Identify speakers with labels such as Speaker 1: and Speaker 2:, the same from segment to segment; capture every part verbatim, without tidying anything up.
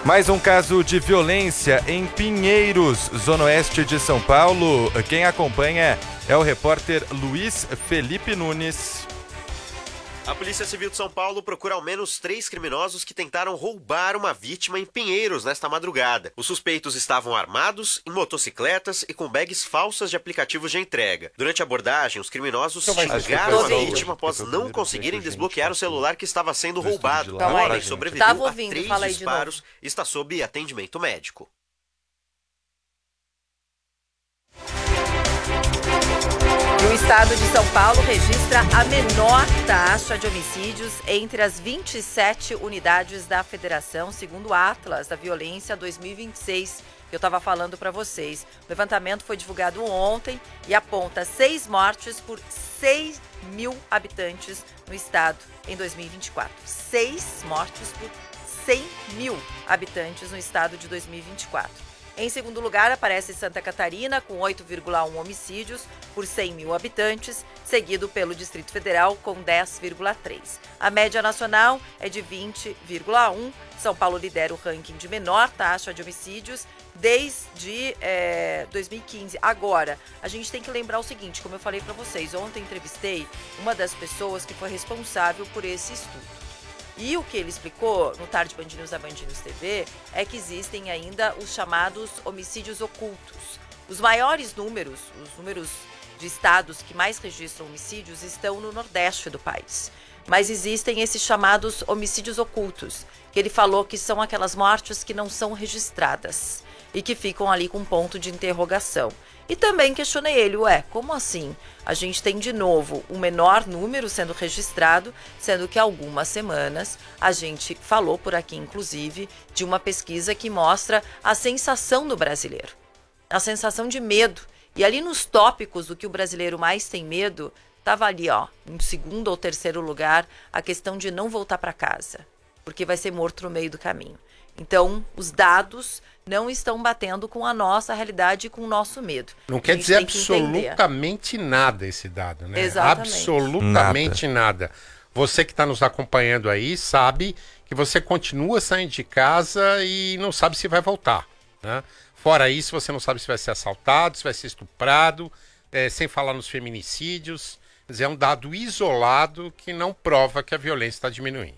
Speaker 1: Mais um caso de violência em Pinheiros, zona oeste de São Paulo. Quem acompanha é o repórter Luiz Felipe Nunes.
Speaker 2: A Polícia Civil de São Paulo procura ao menos três criminosos que tentaram roubar uma vítima em Pinheiros nesta madrugada. Os suspeitos estavam armados, em motocicletas e com bags falsas de aplicativos de entrega. Durante a abordagem, os criminosos xingaram a vítima após não conseguirem desbloquear o celular que estava sendo roubado. O homem sobreviveu a três disparos e está sob atendimento médico.
Speaker 3: O estado de São Paulo registra a menor taxa de homicídios entre as vinte e sete unidades da federação, segundo o Atlas da Violência dois mil e vinte e seis, que eu estava falando para vocês. O levantamento foi divulgado ontem e aponta seis mortes por seis mil habitantes no estado em dois mil e vinte e quatro. Seis mortes por cem mil habitantes no estado de dois mil e vinte e quatro. Em segundo lugar, aparece Santa Catarina, com oito vírgula um homicídios por cem mil habitantes, seguido pelo Distrito Federal, com dez vírgula três. A média nacional é de vinte vírgula um. São Paulo lidera o ranking de menor taxa de homicídios desde é, dois mil e quinze. Agora, a gente tem que lembrar o seguinte, como eu falei para vocês, ontem entrevistei uma das pessoas que foi responsável por esse estudo. E o que ele explicou no Tarde Band News da Band News T V é que existem ainda os chamados homicídios ocultos. Os maiores números, os números de estados que mais registram homicídios estão no Nordeste do país. Mas existem esses chamados homicídios ocultos, que ele falou que são aquelas mortes que não são registradas e que ficam ali com ponto de interrogação. E também questionei ele, ué, como assim? A gente tem de novo um menor número sendo registrado, sendo que há algumas semanas a gente falou por aqui, inclusive, de uma pesquisa que mostra a sensação do brasileiro, a sensação de medo. E ali nos tópicos do que o brasileiro mais tem medo, estava ali, ó, em segundo ou terceiro lugar, a questão de não voltar para casa, porque vai ser morto no meio do caminho. Então, os dados não estão batendo com a nossa realidade e com o nosso medo.
Speaker 4: Não quer dizer absolutamente nada esse dado, né?
Speaker 3: Exatamente.
Speaker 4: Absolutamente nada. nada. Você que está nos acompanhando aí sabe que você continua saindo de casa e não sabe se vai voltar, né? Fora isso, você não sabe se vai ser assaltado, se vai ser estuprado, é, sem falar nos feminicídios. Quer dizer, é um dado isolado que não prova que a violência está diminuindo.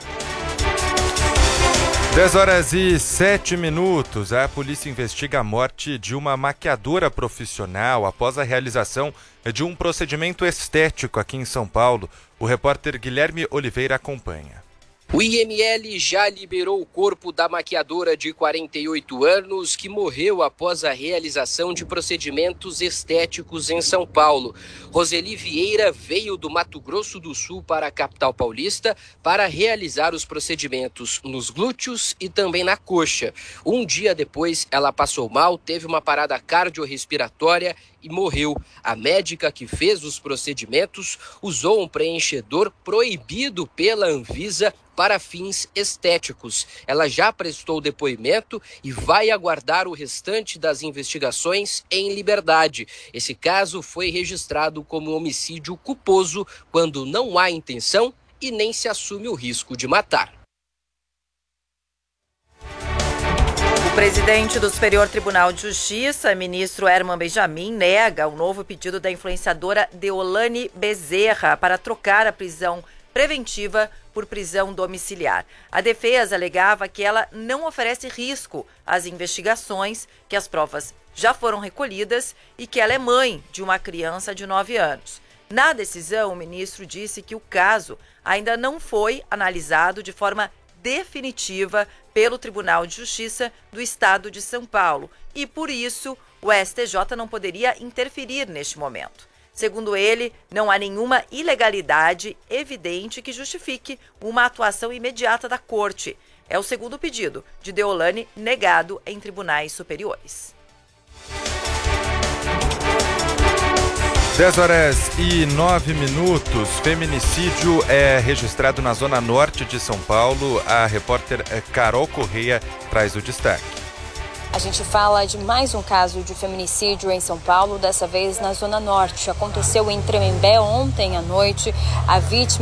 Speaker 1: dez horas e sete minutos. A polícia investiga a morte de uma maquiadora profissional após a realização de um procedimento estético aqui em São Paulo. O repórter Guilherme Oliveira acompanha.
Speaker 5: O I M L já liberou o corpo da maquiadora de quarenta e oito anos que morreu após a realização de procedimentos estéticos em São Paulo. Roseli Vieira veio do Mato Grosso do Sul para a capital paulista para realizar os procedimentos nos glúteos e também na coxa. Um dia depois, ela passou mal, teve uma parada cardiorrespiratória e morreu. A médica que fez os procedimentos usou um preenchedor proibido pela Anvisa para fins estéticos. Ela já prestou depoimento e vai aguardar o restante das investigações em liberdade. Esse caso foi registrado como homicídio culposo quando não há intenção e nem se assume o risco de matar.
Speaker 3: O presidente do Superior Tribunal de Justiça, ministro Herman Benjamin, nega o novo pedido da influenciadora Deolane Bezerra para trocar a prisão preventiva por prisão domiciliar. A defesa alegava que ela não oferece risco às investigações, que as provas já foram recolhidas e que ela é mãe de uma criança de nove anos. Na decisão, o ministro disse que o caso ainda não foi analisado de forma definitiva pelo Tribunal de Justiça do Estado de São Paulo e, por isso, o S T J não poderia interferir neste momento. Segundo ele, não há nenhuma ilegalidade evidente que justifique uma atuação imediata da Corte. É o segundo pedido de Deolane negado em tribunais superiores.
Speaker 1: dez horas e nove minutos. Feminicídio é registrado na zona norte de São Paulo. A repórter Carol Correia traz o destaque.
Speaker 6: A gente fala de mais um caso de feminicídio em São Paulo, dessa vez na Zona Norte. Aconteceu em Tremembé ontem à noite. A vítima